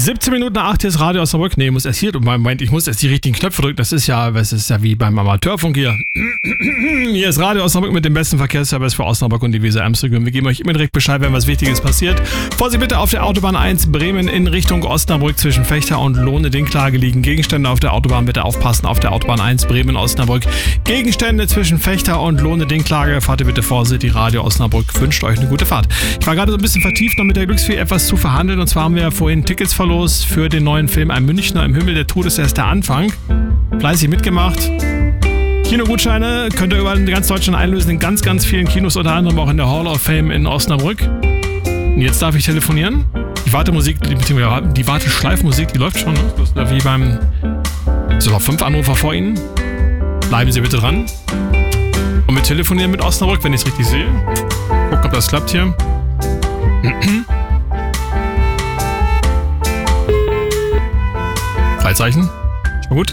17 Minuten nach 8, hier ist Radio Osnabrück. Nee, muss erst hier. Moment, ich muss erst die richtigen Knöpfe drücken. Das ist ja wie beim Amateurfunk hier. Hier ist Radio Osnabrück mit dem besten Verkehrsservice für Osnabrück und die Weser-Ems-Region. Wir geben euch immer direkt Bescheid, wenn was Wichtiges passiert. Vorsicht bitte auf der Autobahn 1 Bremen in Richtung Osnabrück zwischen Fechter und Lohne-Dinklage liegen Gegenstände auf der Autobahn. Bitte aufpassen auf der Autobahn 1 Bremen-Osnabrück. Gegenstände zwischen Fechter und Lohne-Dinklage. Fahrt ihr bitte vorsichtig. Radio Osnabrück wünscht euch eine gute Fahrt. Ich war gerade so ein bisschen vertieft, noch mit der Glücksfee etwas zu verhandeln. Und zwar haben wir ja vorhin Tickets verlost für den neuen Film Ein Münchner im Himmel. Der Tod ist erst der Anfang. Fleißig mitgemacht. Kinogutscheine könnt ihr überall in ganz Deutschland einlösen, in ganz, ganz vielen Kinos, unter anderem auch in der Hall of Fame in Osnabrück. Und jetzt darf ich telefonieren. Die Warteschleifmusik, die läuft schon. Ne? Das ist ja wie beim... So, noch 5 Anrufer vor Ihnen. Bleiben Sie bitte dran. Und wir telefonieren mit Osnabrück, wenn ich es richtig sehe. Gucken, ob das klappt hier. Freizeichen. Schon mal gut.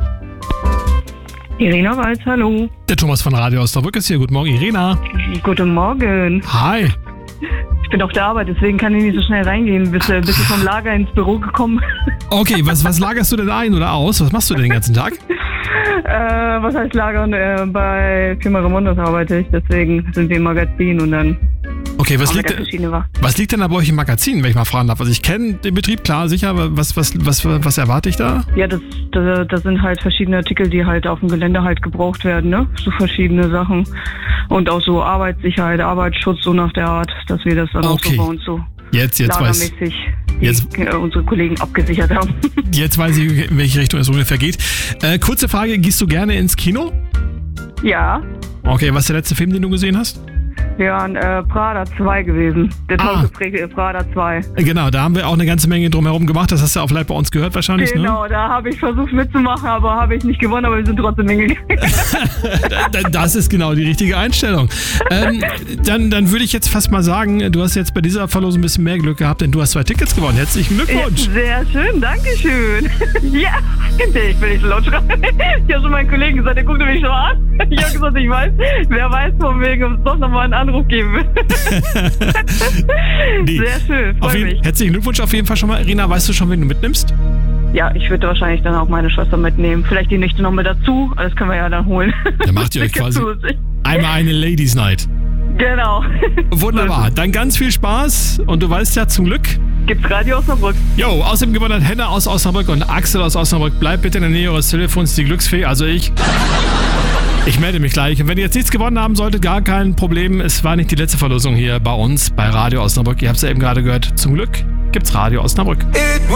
Irina Walz, hallo. Der Thomas von Radio Osnabrück ist hier. Guten Morgen, Irina. Guten Morgen. Hi. Ich bin auf der Arbeit, deswegen kann ich nicht so schnell reingehen. Bist du vom Lager ins Büro gekommen? Okay, was lagerst du denn ein oder aus? Was machst du denn den ganzen Tag? Was heißt lagern? Bei Firma Ramondas arbeite ich, deswegen sind wir im Magazin und dann... Okay, was liegt denn da bei euch im Magazin, wenn ich mal fragen darf? Also ich kenne den Betrieb, klar, sicher, aber was erwarte ich da? Ja, das sind halt verschiedene Artikel, die halt auf dem Gelände halt gebraucht werden, ne? So verschiedene Sachen. Und auch so Arbeitssicherheit, Arbeitsschutz, so nach der Art, dass wir das dann auch so bei uns so lagermäßig unsere Kollegen abgesichert haben. Jetzt weiß ich, in welche Richtung es ungefähr geht. Kurze Frage, gehst du gerne ins Kino? Ja. Okay, was ist der letzte Film, den du gesehen hast? Wir waren Prada 2 gewesen. Der tollgeprägte Prada 2. Genau, da haben wir auch eine ganze Menge drumherum gemacht. Das hast du auch vielleicht bei uns gehört wahrscheinlich, genau, ne? Da habe ich versucht mitzumachen, aber habe ich nicht gewonnen, aber wir sind trotzdem hingegangen. Das ist genau die richtige Einstellung. Dann würde ich jetzt fast mal sagen, du hast jetzt bei dieser Verlosung ein bisschen mehr Glück gehabt, denn du hast 2 Tickets gewonnen. Herzlichen Glückwunsch. Ja, sehr schön, danke schön. Ja, ich will nicht so laut schreien. Ich habe schon meinen Kollegen gesagt, der guckte mich schon an. Ich habe gesagt, ich weiß, wer weiß von wegen, ob es doch nochmal einen Anruf geben will. Nee. Sehr schön, freue mich. Herzlichen Glückwunsch auf jeden Fall schon mal. Irina, weißt du schon, wen du mitnimmst? Ja, ich würde wahrscheinlich dann auch meine Schwester mitnehmen. Vielleicht die Nichte noch mit dazu, aber das können wir ja dann holen. Dann macht ihr euch quasi einmal eine Ladies Night. Genau. Wunderbar, dann ganz viel Spaß und du weißt ja, zum Glück gibt's Radio Osnabrück. Jo, außerdem gewonnen hat Henna aus Osnabrück und Axel aus Osnabrück. Bleibt bitte in der Nähe eures Telefons, die Glücksfee, also ich melde mich gleich. Und wenn ihr jetzt nichts gewonnen haben solltet, gar kein Problem. Es war nicht die letzte Verlosung hier bei uns, bei Radio Osnabrück. Ihr habt es ja eben gerade gehört. Zum Glück gibt's Radio Osnabrück.